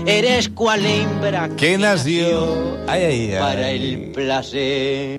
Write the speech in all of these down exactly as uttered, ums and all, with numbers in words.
Eres cual hembra que nació ay, ay, ay. para el placer.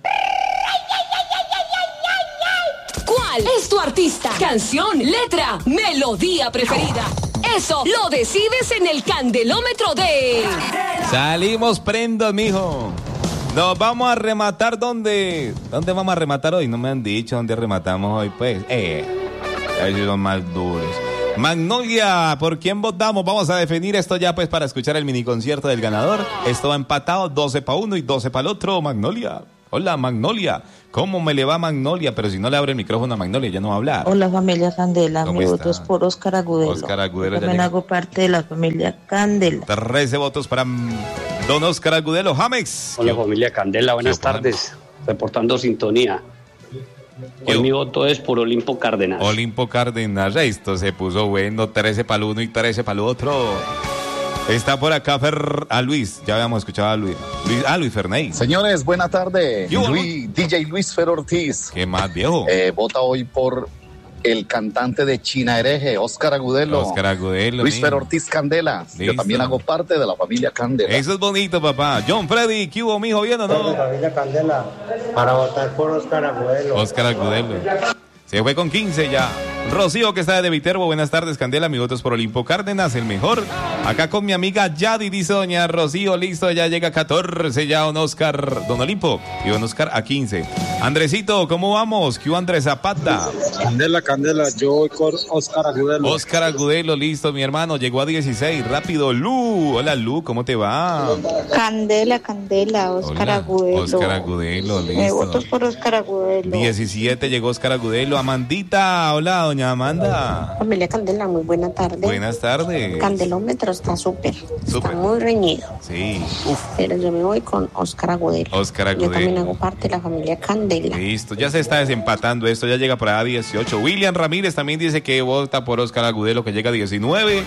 ¿Cuál es tu artista, canción, letra, melodía preferida? Eso lo decides en el candelómetro de... Salimos prendos, mijo. Nos vamos a rematar donde... ¿Dónde vamos a rematar hoy? No me han dicho dónde rematamos hoy, pues. Eh, ellos son más duros. Magnolia, ¿por quién votamos? Vamos a definir esto ya, pues, para escuchar el miniconcierto del ganador. Esto va empatado, doce para uno y doce para el otro. Magnolia. Hola, Magnolia. ¿Cómo me le va Magnolia? Pero si no le abre el micrófono a Magnolia, ya no va a hablar. Hola, familia Candela. Mi está? voto es por Óscar Agudelo. Óscar Agudelo. Yo también hago parte de la familia Candela. trece votos para don Óscar Agudelo. Jamex. Hola, familia Candela. Buenas tardes. Reportando sintonía. Hoy mi voto es por Olimpo Cárdenas. Olimpo Cárdenas. Esto se puso bueno. trece para el uno y trece para el otro. Está por acá Fer, a Luis, ya habíamos escuchado a Luis. Luis ah, Luis Ferney. Señores, buena tarde. Yo, Luis, D J Luis Fer Ortiz. ¿Qué más, viejo? Eh, vota hoy por el cantante de China Hereje, Óscar Agudelo. Óscar Agudelo. Luis Fer Ortiz Candela. Listo. Yo también hago parte de la familia Candela. Eso es bonito, papá. John Freddy, ¿qué hubo, mijo? ¿Bien o no? La familia Candela, para votar por Óscar Agudelo. Óscar Agudelo. Se fue con quince ya. Rocío, que está de Viterbo. Buenas tardes, Candela. Mi voto es por Olimpo Cárdenas, el mejor. Acá con mi amiga Yadi, dice doña Rocío. Listo, ya llega a catorce ya don Óscar, don Olimpo. Y don Óscar a quince. Andresito, ¿cómo vamos? ¿Qué hubo, Andrés Zapata? Candela, Candela, yo voy con Óscar Agudelo. Óscar Agudelo, listo, mi hermano. Llegó a dieciséis. Rápido, Lu. Hola, Lu, ¿cómo te va? Candela, Candela, Óscar Hola, Agudelo. Óscar Agudelo, listo. Mi voto es por Óscar Agudelo. diecisiete llegó Óscar Agudelo. Amandita, hola, doña Amanda. Familia Candela, muy buena tarde. Buenas tardes. El candelómetro está súper, está Súper. muy reñido. Sí, uf. Pero yo me voy con Óscar Agudelo. Óscar Agudelo. Yo también hago parte de la familia Candela. Listo, ya se está desempatando esto, ya llega para dieciocho. William Ramírez también dice que vota por Óscar Agudelo, que llega a diecinueve.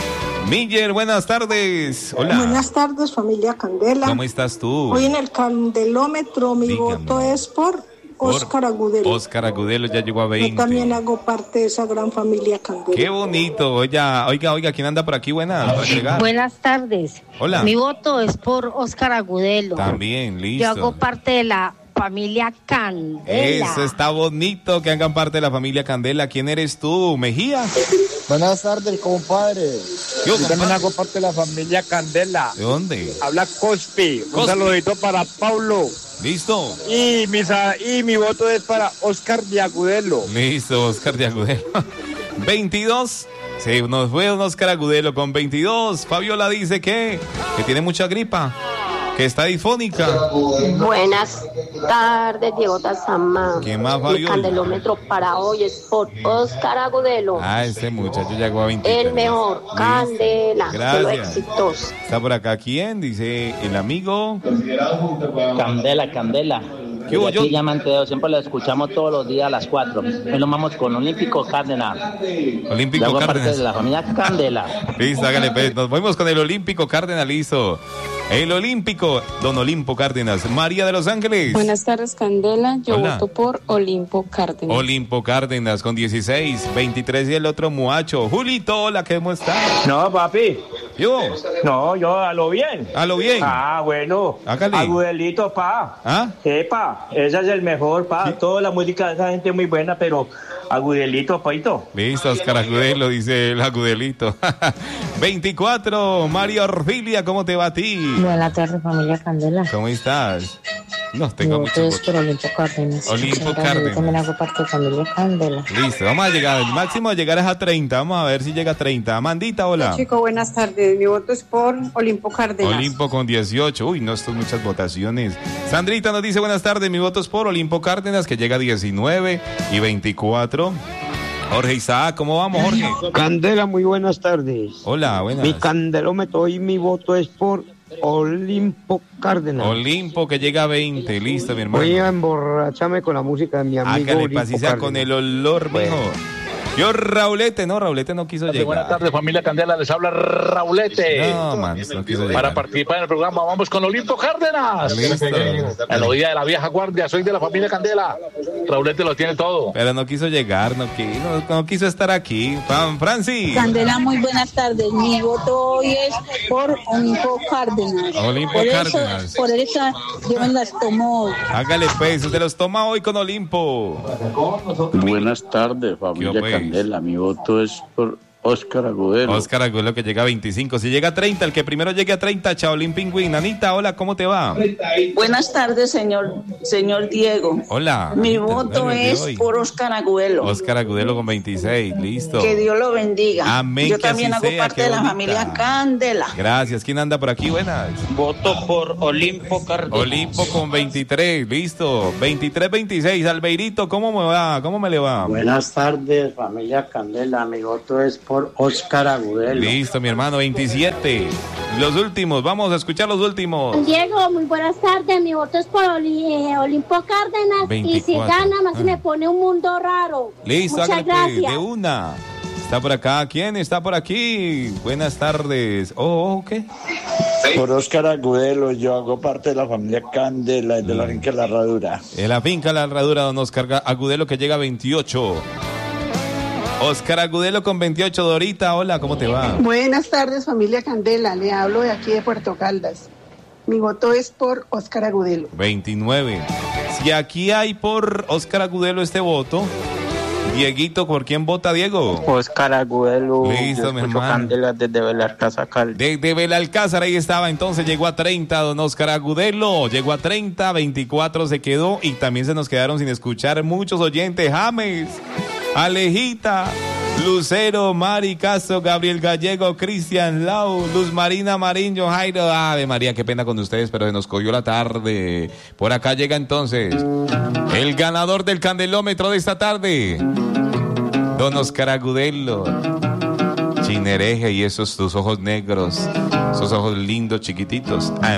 Miller, buenas tardes. Hola. Buenas tardes, familia Candela. ¿Cómo estás tú? Hoy en el candelómetro mi Dígame. voto es por Óscar Agudelo. Óscar Agudelo ya llegó a veinte. Yo también hago parte de esa gran familia Candela. Qué bonito. Oiga, oiga, oiga, ¿quién anda por aquí? Buenas, para llegar. Buenas tardes. Hola. Mi voto es por Óscar Agudelo. También, listo. Yo hago parte de la familia Candela. Eso está bonito, que hagan parte de la familia Candela. ¿Quién eres tú, Mejía? Buenas tardes, compadre. Yo, Yo también compadre. hago parte de la familia Candela. ¿De dónde? Habla Cospi. Un Cospi. saludito para Paulo. Listo. Y mi, sa- y mi voto es para Óscar de Agudelo. Listo, Óscar de Agudelo. veintidós. Sí, nos fue un Óscar Agudelo con veintidós. Fabiola dice que, que tiene mucha gripa, que está difónica. Buenas tardes, Diego Tazama. ¿Quién más, Mi Fabiola? candelómetro para hoy es por Óscar Agudelo. Ah, ese muchacho llegó a veintitrés. El mejor, Listo. Candela, de los Gracias. éxitos. Está por acá, ¿quién? Dice el amigo. Candela, Candela. ¿Qué hubo, Aquí yo? llaman Teo, siempre lo escuchamos todos los días a las cuatro. Hoy nos vamos con Olímpico Cárdenas. Olímpico Yo hago parte Cárdenas. de la familia Candela. Listo, hágale, pues. Nos fuimos con el Olímpico Cárdenas, listo. El Olímpico, don Olimpo Cárdenas. María de Los Ángeles. Buenas tardes, Candela. Yo Hola. voto por Olimpo Cárdenas. Olimpo Cárdenas con dieciséis, veintitrés y el otro muacho. Julito, hola, ¿cómo está? No, papi. Yo, No, yo a lo bien. a lo bien. Ah, bueno. Hágale. Agudelito, pa. ¿Ah? Epa, ese es el mejor, pa. Toda la música de esa gente es muy buena, pero Agudelito, paito. Listo, Oscar Agudelo, dice el Agudelito. veinticuatro, María Orfilia, ¿cómo te va a ti? Buenas tardes, familia Candela. ¿Cómo estás? No, Mi tengo voto mucho. es por Olimpo Cárdenas. Olimpo Yo Cárdenas. también hago parte de la familia Candela. Listo, vamos a llegar. El máximo de llegar es a treinta. Vamos a ver si llega a treinta. Amandita, hola. Chico, buenas tardes. Mi voto es por Olimpo Cárdenas. Olimpo con dieciocho. Uy, no, esto es muchas votaciones. Sandrita nos dice buenas tardes. Mi voto es por Olimpo Cárdenas, que llega a diecinueve y veinticuatro. Jorge Isaac, ¿cómo vamos, Jorge? Candela, muy buenas tardes. Hola, buenas. Mi candelómetro y mi voto es por Olimpo Cárdenas. Olimpo que llega a veinte. Listo, mi hermano. Voy a emborracharme con la música de mi amigo Hágale, Olimpo paciencia Cárdenas. con el olor, Bueno. mijo. Yo, Raulete, no, Raulete no quiso llegar. Buenas tardes, familia Candela, les habla Raulete. No, man, no quiso llegar. Para participar en el programa, vamos con Olimpo Cárdenas. Listo. En los días de la vieja guardia, soy de la familia Candela. Raulete lo tiene todo. Pero no quiso llegar, no, no, no quiso estar aquí. Fran, Francis. Candela, muy buenas tardes. Mi voto hoy es por Olimpo Cárdenas. Olimpo por Cárdenas. Eso, por eso yo me las tomo hoy. Hágale pues, usted los toma hoy con Olimpo. Buenas tardes, familia pues? Candela. Mi voto es por Óscar Agudelo. Óscar Agudelo que llega a veinticinco. Si llega a treinta, el que primero llegue a treinta, Chaolín Pingüín. Anita, hola, ¿cómo te va? Buenas tardes, señor señor Diego. Hola. Mi voto es por Óscar Agudelo. Óscar Agudelo con veintiséis, listo. Que Dios lo bendiga. Amén. Yo también hago sea, parte de la familia Candela. Gracias. ¿Quién anda por aquí? Buenas. Voto por Olimpo Cárdenas. Olimpo con veintitrés, listo. veintitrés veintiséis. Albeirito, ¿cómo me va? ¿Cómo me le va? Buenas tardes, familia Candela. Mi voto es por Óscar Agudelo. Listo, mi hermano, veintisiete. Los últimos, vamos a escuchar los últimos. Diego, muy buenas tardes. Mi voto es por Oli, eh, Olimpo Cárdenas. veinticuatro. Y si gana, más ah. me pone un mundo raro. Listo, muchas hágale, pues, gracias. de una. Está por acá. ¿Quién está por aquí? Buenas tardes. Oh, oh, ¿qué? Por Óscar Agudelo, yo hago parte de la familia Candela, de la finca La Herradura. En la finca La Herradura, don Óscar Agudelo que llega a veintiocho. Óscar Agudelo con veintiocho. Dorita, hola, ¿cómo te va? Buenas tardes, familia Candela. Le hablo de aquí de Puerto Caldas. Mi voto es por Óscar Agudelo. veintinueve. Si aquí hay por Óscar Agudelo este voto, Dieguito, ¿por quién vota, Diego? Óscar Agudelo. Listo, mi hermano. Candela desde Belalcázar, Caldas. Desde Belalcázar, ahí estaba, entonces llegó a treinta, don Óscar Agudelo. Llegó a treinta, veinticuatro se quedó y también se nos quedaron sin escuchar muchos oyentes. James, Alejita, Lucero, Mari Castro, Gabriel Gallego, Cristian Lau, Luz Marina Mariño, Jairo. Ave María, qué pena con ustedes, pero se nos cogió la tarde. Por acá llega entonces el ganador del candelómetro de esta tarde, don Óscar Agudelo. Chinereje y esos tus ojos negros, esos ojos lindos, chiquititos.